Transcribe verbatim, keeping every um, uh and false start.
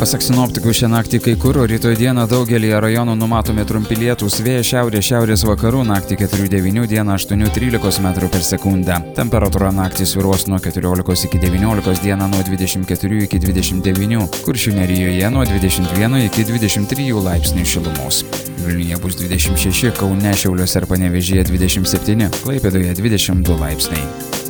Pasak sinoptikų, šią naktį kai kur, o rytoj dieną daugelį rajonų numatomi trumpi lietūs, vėjas šiaurės šiaurės vakarų, naktį keturi devyni, dieną aštuoni trylika metrų per sekundę. Temperatūra naktį svyruos nuo keturiolikos iki devyniolikos, dieną nuo dvidešimt keturių iki dvidešimt devynių, Kuršių nerijoje nuo dvidešimt vieno iki dvidešimt trijų laipsnių šilumos. Vilniuje bus dvidešimt šeši, Kaune, Šiauliuose ir Panevėžyje dvidešimt septyni, Klaipėdoje dvidešimt du laipsniai.